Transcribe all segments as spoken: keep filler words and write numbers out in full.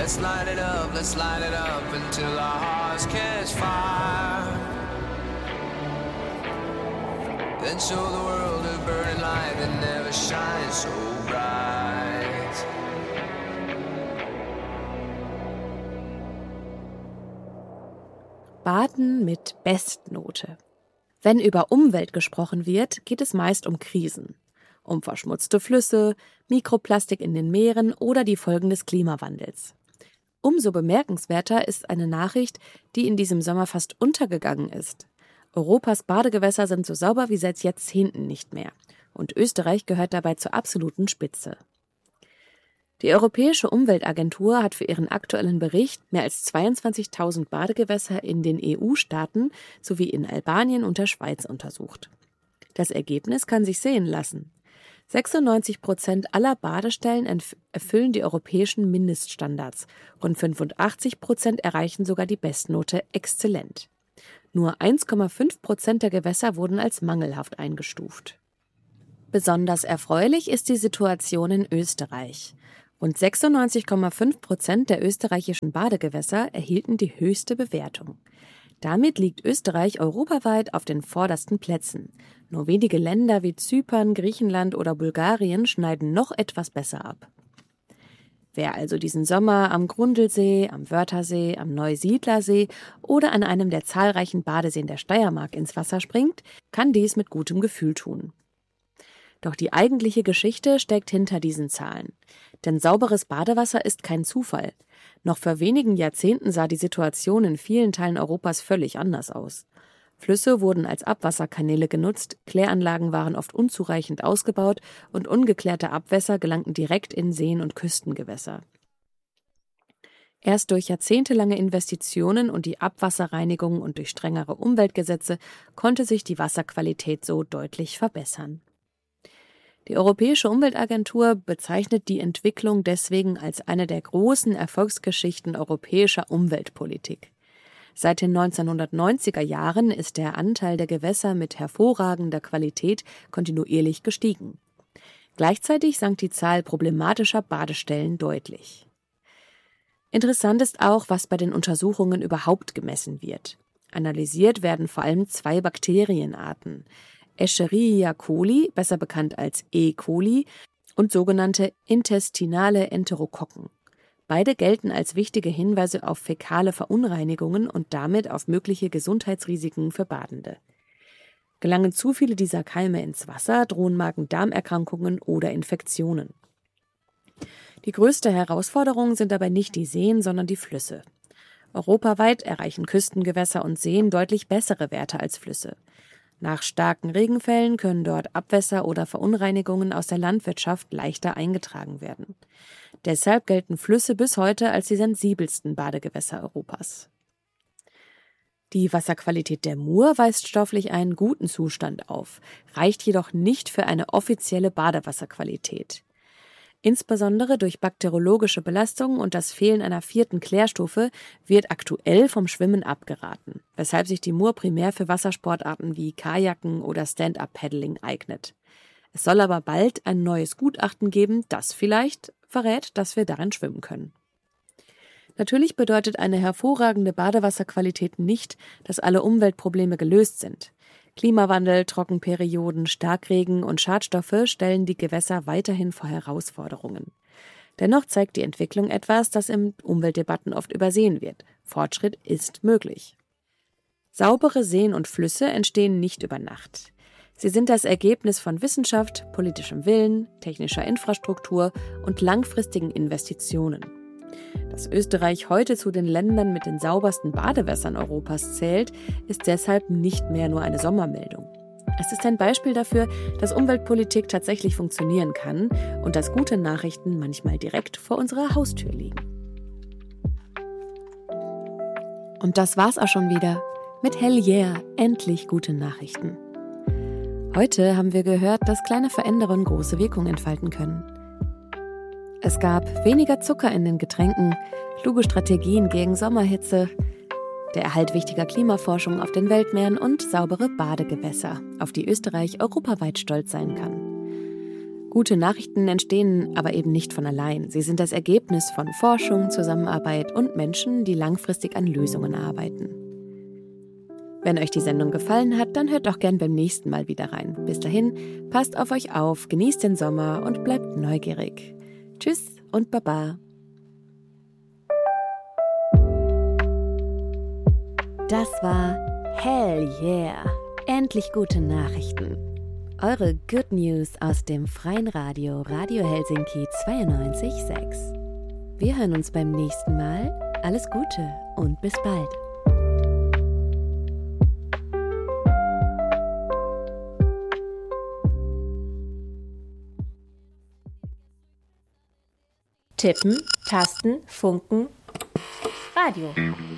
Let's light it up, let's light it up until our hearts catch fire. Then show the world a burning light that never shines so bright. Baden mit Bestnote. Wenn über Umwelt gesprochen wird, geht es meist um Krisen. Um verschmutzte Flüsse, Mikroplastik in den Meeren oder die Folgen des Klimawandels. Umso bemerkenswerter ist eine Nachricht, die in diesem Sommer fast untergegangen ist. Europas Badegewässer sind so sauber wie seit Jahrzehnten nicht mehr. Und Österreich gehört dabei zur absoluten Spitze. Die Europäische Umweltagentur hat für ihren aktuellen Bericht mehr als zweiundzwanzigtausend Badegewässer in den E U-Staaten sowie in Albanien und der Schweiz untersucht. Das Ergebnis kann sich sehen lassen. sechsundneunzig Prozent aller Badestellen erfüllen die europäischen Mindeststandards. Rund fünfundachtzig Prozent erreichen sogar die Bestnote exzellent. Nur eins Komma fünf Prozent der Gewässer wurden als mangelhaft eingestuft. Besonders erfreulich ist die Situation in Österreich. Rund sechsundneunzig Komma fünf Prozent der österreichischen Badegewässer erhielten die höchste Bewertung. Damit liegt Österreich europaweit auf den vordersten Plätzen. Nur wenige Länder wie Zypern, Griechenland oder Bulgarien schneiden noch etwas besser ab. Wer also diesen Sommer am Grundlsee, am Wörthersee, am Neusiedlersee oder an einem der zahlreichen Badeseen der Steiermark ins Wasser springt, kann dies mit gutem Gefühl tun. Doch die eigentliche Geschichte steckt hinter diesen Zahlen. Denn sauberes Badewasser ist kein Zufall. Noch vor wenigen Jahrzehnten sah die Situation in vielen Teilen Europas völlig anders aus. Flüsse wurden als Abwasserkanäle genutzt, Kläranlagen waren oft unzureichend ausgebaut und ungeklärte Abwässer gelangten direkt in Seen und Küstengewässer. Erst durch jahrzehntelange Investitionen und die Abwasserreinigung und durch strengere Umweltgesetze konnte sich die Wasserqualität so deutlich verbessern. Die Europäische Umweltagentur bezeichnet die Entwicklung deswegen als eine der großen Erfolgsgeschichten europäischer Umweltpolitik. Seit den neunzehnhundertneunziger Jahren ist der Anteil der Gewässer mit hervorragender Qualität kontinuierlich gestiegen. Gleichzeitig sank die Zahl problematischer Badestellen deutlich. Interessant ist auch, was bei den Untersuchungen überhaupt gemessen wird. Analysiert werden vor allem zwei Bakterienarten: Escherichia coli, besser bekannt als E. coli, und sogenannte intestinale Enterokokken. Beide gelten als wichtige Hinweise auf fäkale Verunreinigungen und damit auf mögliche Gesundheitsrisiken für Badende. Gelangen zu viele dieser Keime ins Wasser, drohen Magen-Darm-Erkrankungen oder Infektionen. Die größte Herausforderung sind dabei nicht die Seen, sondern die Flüsse. Europaweit erreichen Küstengewässer und Seen deutlich bessere Werte als Flüsse. Nach starken Regenfällen können dort Abwässer oder Verunreinigungen aus der Landwirtschaft leichter eingetragen werden. Deshalb gelten Flüsse bis heute als die sensibelsten Badegewässer Europas. Die Wasserqualität der Mur weist stofflich einen guten Zustand auf, reicht jedoch nicht für eine offizielle Badewasserqualität. Insbesondere durch bakteriologische Belastungen und das Fehlen einer vierten Klärstufe wird aktuell vom Schwimmen abgeraten, weshalb sich die Mur primär für Wassersportarten wie Kajaken oder Stand-up-Paddling eignet. Es soll aber bald ein neues Gutachten geben, das vielleicht verrät, dass wir darin schwimmen können. Natürlich bedeutet eine hervorragende Badewasserqualität nicht, dass alle Umweltprobleme gelöst sind. Klimawandel, Trockenperioden, Starkregen und Schadstoffe stellen die Gewässer weiterhin vor Herausforderungen. Dennoch zeigt die Entwicklung etwas, das in Umweltdebatten oft übersehen wird. Fortschritt ist möglich. Saubere Seen und Flüsse entstehen nicht über Nacht. Sie sind das Ergebnis von Wissenschaft, politischem Willen, technischer Infrastruktur und langfristigen Investitionen. Dass Österreich heute zu den Ländern mit den saubersten Badewässern Europas zählt, ist deshalb nicht mehr nur eine Sommermeldung. Es ist ein Beispiel dafür, dass Umweltpolitik tatsächlich funktionieren kann und dass gute Nachrichten manchmal direkt vor unserer Haustür liegen. Und das war's auch schon wieder mit Hell Yeah, endlich gute Nachrichten. Heute haben wir gehört, dass kleine Veränderungen große Wirkung entfalten können. Es gab weniger Zucker in den Getränken, kluge Strategien gegen Sommerhitze, der Erhalt wichtiger Klimaforschung auf den Weltmeeren und saubere Badegewässer, auf die Österreich europaweit stolz sein kann. Gute Nachrichten entstehen aber eben nicht von allein. Sie sind das Ergebnis von Forschung, Zusammenarbeit und Menschen, die langfristig an Lösungen arbeiten. Wenn euch die Sendung gefallen hat, dann hört doch gern beim nächsten Mal wieder rein. Bis dahin, passt auf euch auf, genießt den Sommer und bleibt neugierig. Tschüss und Baba. Das war Hell Yeah! Endlich gute Nachrichten. Eure Good News aus dem freien Radio Radio Helsinki zweiundneunzig Komma sechs. Wir hören uns beim nächsten Mal. Alles Gute und bis bald. Tippen, Tasten, Funken, Radio.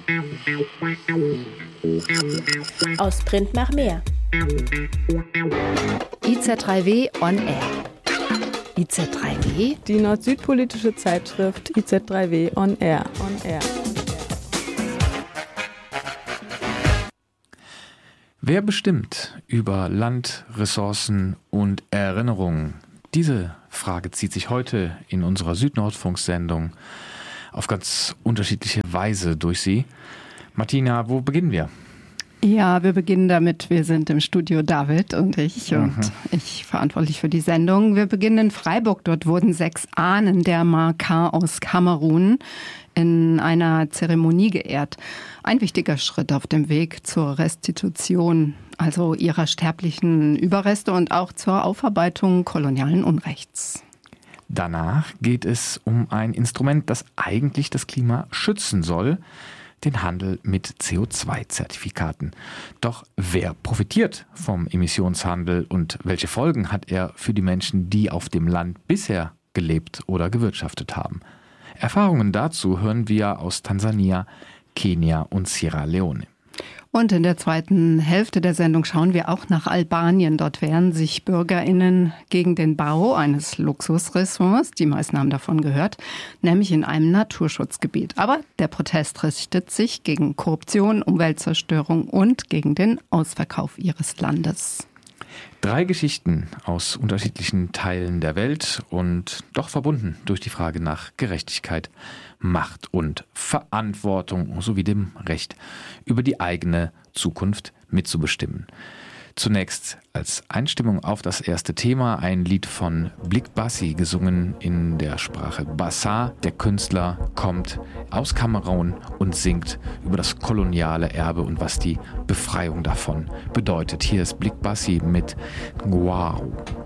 Aus Print mach mehr. I Z drei W on Air. I Z drei W? Die nord-süd-politische Zeitschrift I Z drei W on Air. On Air. Wer bestimmt über Land, Ressourcen und Erinnerungen? Diese Frage zieht sich heute in unserer Südnordfunk-Sendung auf ganz unterschiedliche Weise durch sie. Martina, wo beginnen wir? Ja, wir beginnen damit, wir sind im Studio David und ich und mhm. ich verantwortlich für die Sendung. Wir beginnen in Freiburg, dort wurden sechs Ahnen der Maka aus Kamerun in einer Zeremonie geehrt. Ein wichtiger Schritt auf dem Weg zur Restitution, also ihrer sterblichen Überreste und auch zur Aufarbeitung kolonialen Unrechts. Danach geht es um ein Instrument, das eigentlich das Klima schützen soll, den Handel mit C O zwei Zertifikaten. Doch wer profitiert vom Emissionshandel und welche Folgen hat er für die Menschen, die auf dem Land bisher gelebt oder gewirtschaftet haben? Erfahrungen dazu hören wir aus Tansania, Kenia und Sierra Leone. Und in der zweiten Hälfte der Sendung schauen wir auch nach Albanien. Dort wehren sich BürgerInnen gegen den Bau eines Luxusressorts. Die meisten haben davon gehört, nämlich in einem Naturschutzgebiet. Aber der Protest richtet sich gegen Korruption, Umweltzerstörung und gegen den Ausverkauf ihres Landes. Drei Geschichten aus unterschiedlichen Teilen der Welt und doch verbunden durch die Frage nach Gerechtigkeit, Macht und Verantwortung sowie dem Recht, über die eigene Zukunft mitzubestimmen. Zunächst als Einstimmung auf das erste Thema ein Lied von Blik Bassi, gesungen in der Sprache Bassa. Der Künstler kommt aus Kamerun und singt über das koloniale Erbe und was die Befreiung davon bedeutet. Hier ist Blik Bassi mit Ngwao.